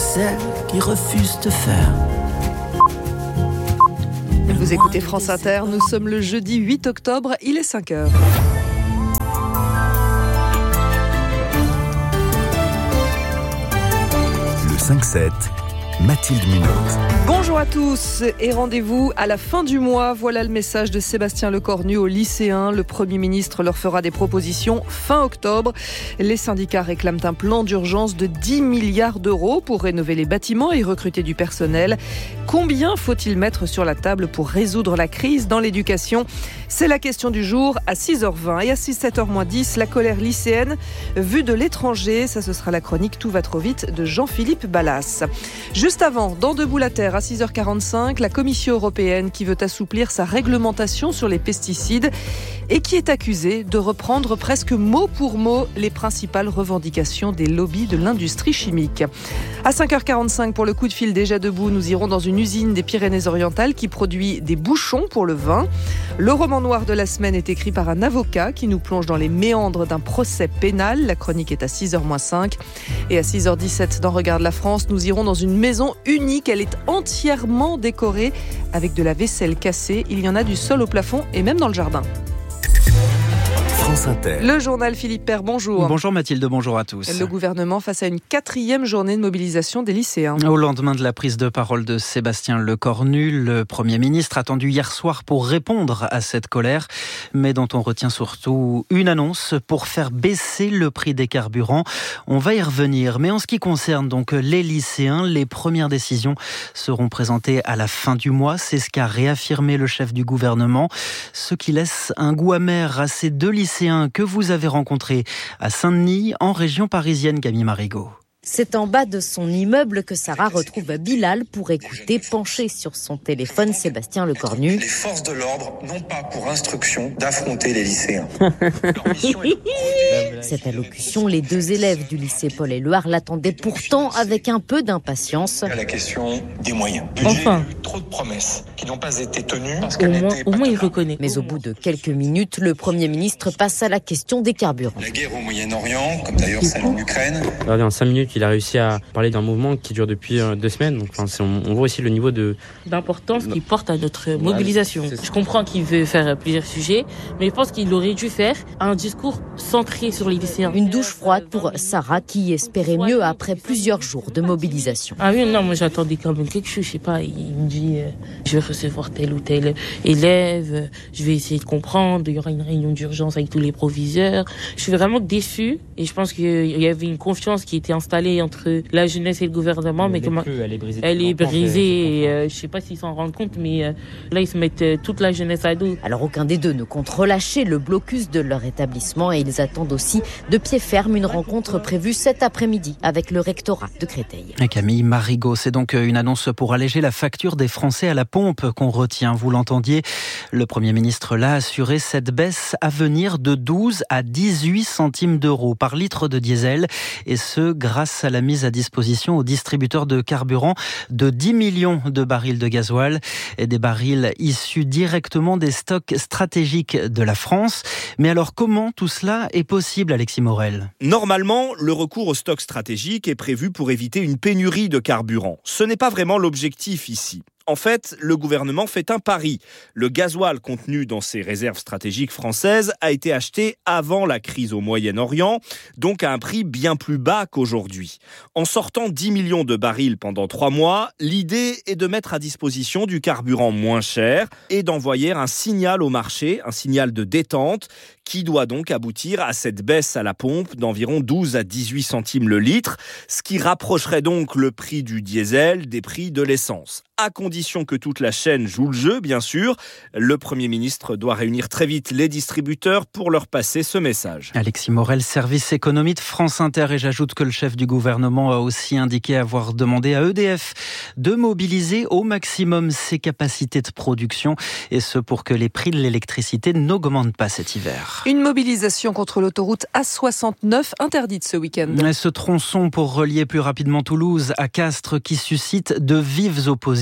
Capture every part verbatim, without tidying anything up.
celles qui refusent de faire. Vous écoutez France Inter, nous sommes le jeudi huit octobre, il est cinq heures. Le cinq sept, Mathilde Munoz. Bonjour à tous et rendez-vous à la fin du mois. Voilà le message de Sébastien Lecornu aux lycéens. Le Premier ministre leur fera des propositions fin octobre. Les syndicats réclament un plan d'urgence de dix milliards d'euros pour rénover les bâtiments et recruter du personnel. Combien faut-il mettre sur la table pour résoudre la crise dans l'éducation ? C'est la question du jour à six heures vingt et à sept heures moins dix, la colère lycéenne vue de l'étranger. Ça, ce sera la chronique Tout va trop vite de Jean-Philippe Ballas. Juste avant, dans Debout la Terre, à six heures quarante-cinq, la Commission européenne qui veut assouplir sa réglementation sur les pesticides et qui est accusée de reprendre presque mot pour mot les principales revendications des lobbies de l'industrie chimique. À cinq heures quarante-cinq, pour le coup de fil déjà debout, nous irons dans une usine des Pyrénées-Orientales qui produit des bouchons pour le vin. Le roman noir de la semaine est écrit par un avocat qui nous plonge dans les méandres d'un procès pénal. La chronique est à six heures moins cinq. Et à six heures dix-sept, dans Regarde la France, nous irons dans une maison unique. Elle est entièrement décorée avec de la vaisselle cassée. Il y en a du sol au plafond et même dans le jardin. France Inter. Le journal Philippe Père, bonjour. Bonjour Mathilde, bonjour à tous. Le gouvernement face à une quatrième journée de mobilisation des lycéens. Au lendemain de la prise de parole de Sébastien Lecornu, le Premier ministre attendu hier soir pour répondre à cette colère, mais dont on retient surtout une annonce pour faire baisser le prix des carburants. On va y revenir, mais en ce qui concerne donc les lycéens, les premières décisions seront présentées à la fin du mois. C'est ce qu'a réaffirmé le chef du gouvernement, ce qui laisse un goût amer à ces deux lycéens que vous avez rencontré à Saint-Denis, en région parisienne, Camille Marigot. C'est en bas de son immeuble que Sarah retrouve Bilal pour écouter, penché sur son téléphone, Sébastien Lecornu. Les forces de l'ordre n'ont pas pour instruction d'affronter les lycéens. Cette allocution, les deux élèves du lycée Paul-Éluard l'attendaient pourtant avec un peu d'impatience. À la question des moyens. Enfin. Il y a eu trop de promesses qui n'ont pas été tenues. Parce Au moins, au moins il reconnaît. Mais au bout de quelques minutes, le Premier ministre passe à la question des carburants. La guerre au Moyen-Orient, comme d'ailleurs celle en Ukraine. En cinq minutes, il a réussi à parler d'un mouvement qui dure depuis deux semaines. Donc, enfin, c'est, on, on voit aussi le niveau de... d'importance qu'il porte à notre mobilisation. Je comprends qu'il veut faire plusieurs sujets, mais je pense qu'il aurait dû faire un discours centré sur les lycéens. Une douche froide pour Sarah qui espérait mieux après plusieurs jours de mobilisation. Ah oui, non, moi j'attendais quand même quelque chose. Je sais pas, il me dit euh, je vais recevoir tel ou tel élève, euh, je vais essayer de comprendre, il y aura une réunion d'urgence avec tous les proviseurs. Je suis vraiment déçue et je pense qu'il y avait une confiance qui était installée entre la jeunesse et le gouvernement, mais, mais comment plus, elle est brisée. Elle est brisée et euh, je sais pas s'ils s'en rendent compte, mais euh, là ils se mettent euh, toute la jeunesse à dos. Alors aucun des deux ne compte relâcher le blocus de leur établissement et ils attendent aussi de pied ferme une rencontre prévue cet après-midi avec le rectorat de Créteil. Et Camille Marigot, c'est donc une annonce pour alléger la facture des Français à la pompe qu'on retient. Vous l'entendiez, le Premier ministre l'a assuré, cette baisse à venir de douze à dix-huit centimes d'euros par litre de diesel, et ce grâce à la mise à disposition aux distributeurs de carburant de dix millions de barils de gasoil et des barils issus directement des stocks stratégiques de la France. Mais alors comment tout cela est possible, Alexis Morel ? Normalement, le recours aux stocks stratégiques est prévu pour éviter une pénurie de carburant. Ce n'est pas vraiment l'objectif ici. En fait, le gouvernement fait un pari. Le gasoil contenu dans ces réserves stratégiques françaises a été acheté avant la crise au Moyen-Orient, donc à un prix bien plus bas qu'aujourd'hui. En sortant dix millions de barils pendant trois mois, l'idée est de mettre à disposition du carburant moins cher et d'envoyer un signal au marché, un signal de détente, qui doit donc aboutir à cette baisse à la pompe d'environ douze à dix-huit centimes le litre, ce qui rapprocherait donc le prix du diesel des prix de l'essence. À condition que toute la chaîne joue le jeu, bien sûr. Le Premier ministre doit réunir très vite les distributeurs pour leur passer ce message. Alexis Morel, service économie de France Inter. Et j'ajoute que le chef du gouvernement a aussi indiqué avoir demandé à E D F de mobiliser au maximum ses capacités de production, et ce pour que les prix de l'électricité n'augmentent pas cet hiver. Une mobilisation contre l'autoroute A soixante-neuf interdite ce week-end. Ce tronçon pour relier plus rapidement Toulouse à Castres qui suscite de vives oppositions.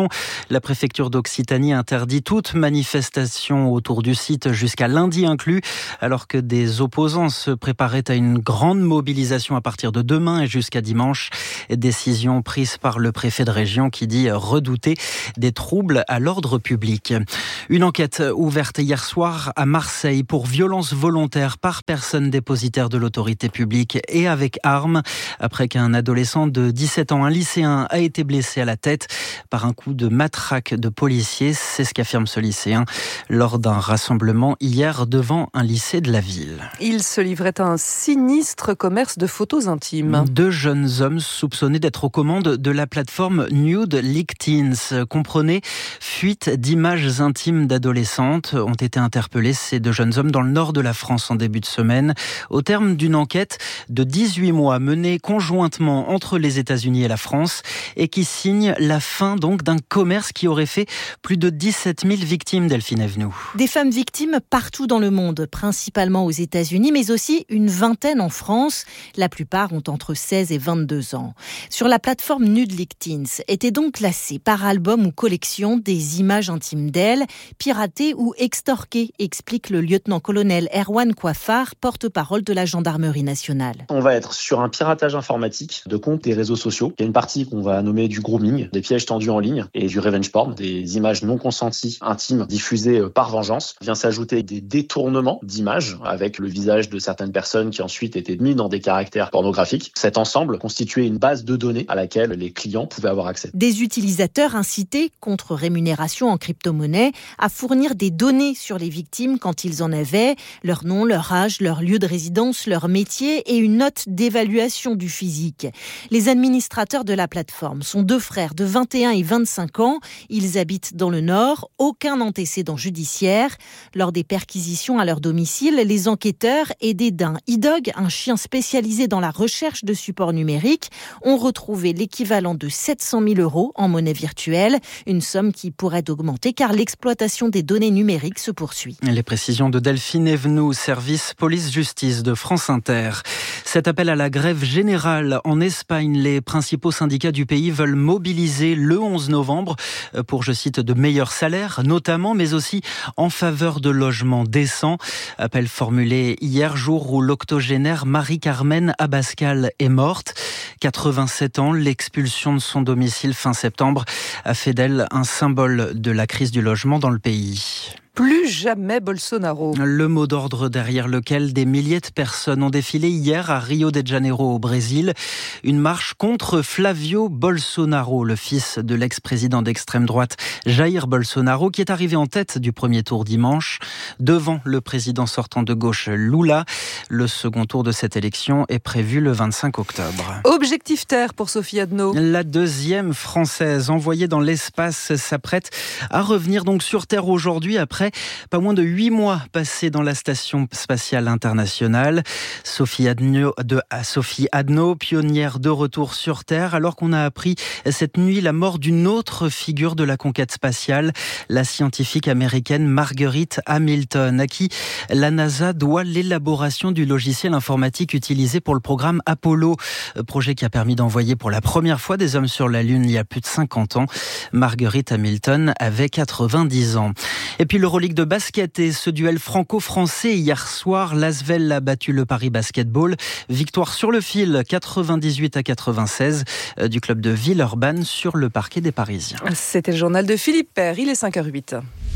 manifestation. La préfecture d'Occitanie interdit toute manifestation autour du site jusqu'à lundi inclus, alors que des opposants se préparaient à une grande mobilisation à partir de demain et jusqu'à dimanche. Décision prise par le préfet de région qui dit redouter des troubles à l'ordre public. Une enquête ouverte hier soir à Marseille pour violence volontaire par personne dépositaire de l'autorité publique et avec arme, après qu'un adolescent de dix-sept ans, un lycéen, a été blessé à la tête par un coup de matraque de policier. C'est ce qu'affirme ce lycéen lors d'un rassemblement hier devant un lycée de la ville. Il se livrait à un sinistre commerce de photos intimes. Deux jeunes hommes soupçonnés d'être aux commandes de la plateforme Nude Leak Teens. Comprenez, fuite d'images intimes d'adolescentes ont été interpellés. Ces deux jeunes hommes dans le nord de la France en début de semaine, au terme d'une enquête de dix-huit mois menée conjointement entre les États-Unis et la France et qui signe la fin donc d'un commerce qui aurait fait plus de dix-sept mille victimes, Delphine Evenou. Des femmes victimes partout dans le monde, principalement aux États-Unis, mais aussi une vingtaine en France. La plupart ont entre seize et vingt-deux ans. Sur la plateforme Nude Leak Teens étaient donc classées par album ou collection des images intimes d'elles, piratées ou extorquées, explique le lieutenant-colonel Erwan Coiffard, porte-parole de la gendarmerie nationale. On va être sur un piratage informatique de comptes des réseaux sociaux. Il y a une partie qu'on va nommer du grooming, des pièges tendus en ligne et du revenge porn, des images non consenties intimes diffusées par vengeance. Vient s'ajouter des détournements d'images avec le visage de certaines personnes qui ensuite étaient mis dans des caractères pornographiques. Cet ensemble constituait une base de données à laquelle les clients pouvaient avoir accès. Des utilisateurs incités, contre rémunération en crypto-monnaie, à fournir des données sur les victimes quand ils en avaient, leur nom, leur âge, leur lieu de résidence, leur métier et une note d'évaluation du physique. Les administrateurs de la plateforme sont deux frères de vingt et un et vingt-cinq ans. Ils habitent dans le Nord, aucun antécédent judiciaire. Lors des perquisitions à leur domicile, les enquêteurs, aidés d'un e-dog, un chien spécialisé dans la recherche de supports numériques, ont retrouvé l'équivalent de sept cent mille euros en monnaie virtuelle, une somme qui pourrait augmenter car l'exploitation des données numériques se poursuit. Les précisions de Delphine Evenou, service police-justice de France Inter. Cet appel à la grève générale en Espagne, les principaux syndicats du pays veulent mobiliser le onze novembre pour, je cite, de meilleurs salaires notamment, mais aussi en faveur de logements décents. Appel formulé hier, jour où l'octogénaire Marie-Carmen Abascal est morte. quatre-vingt-sept ans, l'expulsion de son domicile fin septembre a fait d'elle un symbole de la crise du logement dans le pays. Plus jamais Bolsonaro. Le mot d'ordre derrière lequel des milliers de personnes ont défilé hier à Rio de Janeiro au Brésil. Une marche contre Flavio Bolsonaro, le fils de l'ex-président d'extrême droite Jair Bolsonaro, qui est arrivé en tête du premier tour dimanche, devant le président sortant de gauche Lula. Le second tour de cette élection est prévu le vingt-cinq octobre. Objectif Terre pour Sophie Adno. La deuxième française envoyée dans l'espace s'apprête à revenir donc sur Terre aujourd'hui après pas moins de huit mois passés dans la station spatiale internationale. Sophie Adno, de, Sophie Adno, pionnière de retour sur Terre, alors qu'on a appris cette nuit la mort d'une autre figure de la conquête spatiale, la scientifique américaine Marguerite Hamilton, à qui la NASA doit l'élaboration du logiciel informatique utilisé pour le programme Apollo, projet qui a permis d'envoyer pour la première fois des hommes sur la Lune il y a plus de cinquante ans. Marguerite Hamilton avait quatre-vingt-dix ans. Et puis le Ligue de basket et ce duel franco-français hier soir, l'Asvel a battu le Paris Basketball. Victoire sur le fil, quatre-vingt-dix-huit à quatre-vingt-seize du club de Villeurbanne sur le parquet des Parisiens. C'était le journal de Philippe Père, il est cinq heures huit.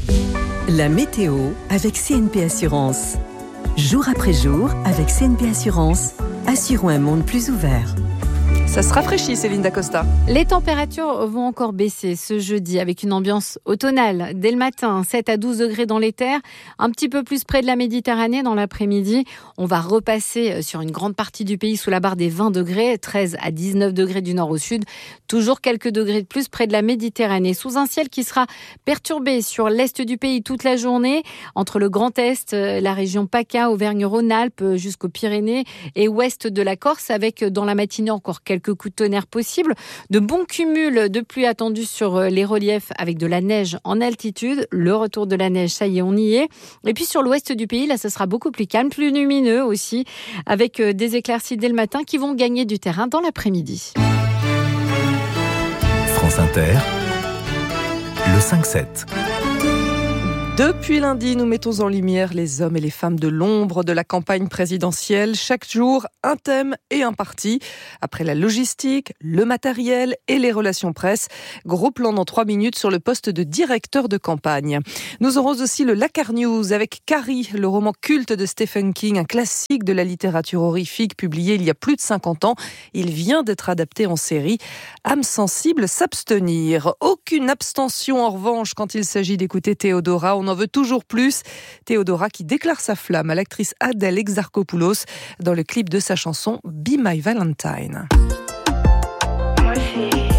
La météo avec C N P Assurance. Jour après jour, avec C N P Assurance, assurons un monde plus ouvert. Ça se rafraîchit, Céline Dacosta. Les températures vont encore baisser ce jeudi avec une ambiance automnale. Dès le matin, sept à douze degrés dans les terres, un petit peu plus près de la Méditerranée dans l'après-midi. On va repasser sur une grande partie du pays sous la barre des vingt degrés, treize à dix-neuf degrés du nord au sud. Toujours quelques degrés de plus près de la Méditerranée, sous un ciel qui sera perturbé sur l'est du pays toute la journée, entre le Grand Est, la région PACA, Auvergne-Rhône-Alpes jusqu'aux Pyrénées et ouest de la Corse, avec dans la matinée encore quelques coups de tonnerre possibles. De bons cumuls de pluie attendus sur les reliefs avec de la neige en altitude. Le retour de la neige, ça y est, on y est. Et puis sur l'ouest du pays, là, ce sera beaucoup plus calme, plus lumineux aussi, avec des éclaircies dès le matin qui vont gagner du terrain dans l'après-midi. France Inter, Le cinq sept. Depuis lundi, nous mettons en lumière les hommes et les femmes de l'ombre de la campagne présidentielle. Chaque jour, un thème et un parti. Après la logistique, le matériel et les relations presse. Gros plan dans trois minutes sur le poste de directeur de campagne. Nous aurons aussi le Lakar News avec Carrie, le roman culte de Stephen King, un classique de la littérature horrifique publié il y a plus de cinquante ans. Il vient d'être adapté en série. Âme sensible, s'abstenir. Aucune abstention en revanche quand il s'agit d'écouter Théodora. On en veut toujours plus. Théodora qui déclare sa flamme à l'actrice Adèle Exarchopoulos dans le clip de sa chanson Be My Valentine. Moi, c'est